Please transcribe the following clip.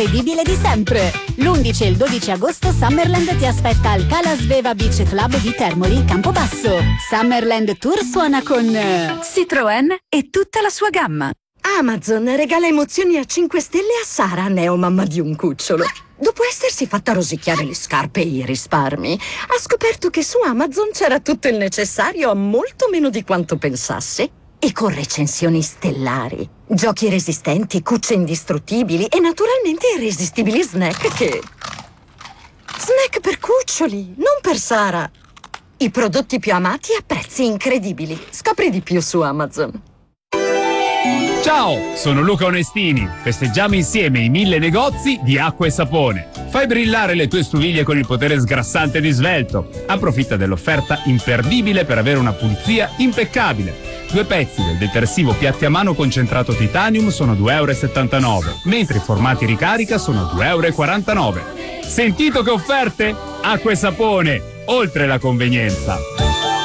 incredibile di sempre. L'11 e il 12 agosto Summerland ti aspetta al Cala Sveva Beach Club di Termoli, Campobasso. Summerland Tour suona con Citroën e tutta la sua gamma. Amazon regala emozioni a 5 stelle a Sara, neomamma di un cucciolo. Dopo essersi fatta rosicchiare le scarpe e i risparmi, ha scoperto che su Amazon c'era tutto il necessario a molto meno di quanto pensasse. E con recensioni stellari, giochi resistenti, cucce indistruttibili e naturalmente irresistibili snack che... Snack per cuccioli, non per Sara. I prodotti più amati a prezzi incredibili. Scopri di più su Amazon. Ciao, sono Luca Onestini. Festeggiamo insieme i 1000 negozi di acqua e sapone. Fai brillare le tue stoviglie con il potere sgrassante di Svelto. Approfitta dell'offerta imperdibile per avere una pulizia impeccabile. 2 pezzi del detersivo piatti a mano concentrato titanium sono 2,79 €, mentre i formati ricarica sono 2,49 €. Sentito che offerte? Acqua e sapone, oltre la convenienza.